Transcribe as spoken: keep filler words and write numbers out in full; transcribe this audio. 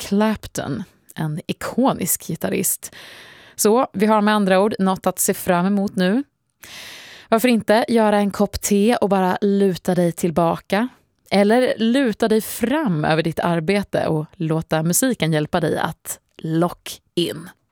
Clapton, en ikonisk gitarrist. Så vi har med andra ord något att se fram emot nu. Varför inte göra en kopp te och bara luta dig tillbaka? Eller luta dig fram över ditt arbete och låta musiken hjälpa dig att lock in.